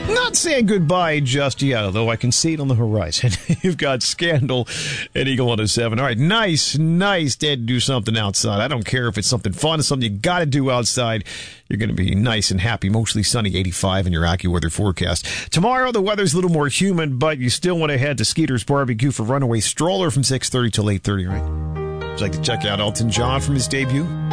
Not saying goodbye just yet, although I can see it on the horizon. You've got Scandal and Eagle 107. All right, nice day to do something outside. I don't care if it's something fun, something you got to do outside. You're going to be nice and happy, mostly sunny, 85 in your AccuWeather forecast. Tomorrow, the weather's a little more humid, but you still want to head to Skeeter's Barbecue for Runaway Stroller from 6:30 till 8:30, right? Would you like to check out Elton John from his debut?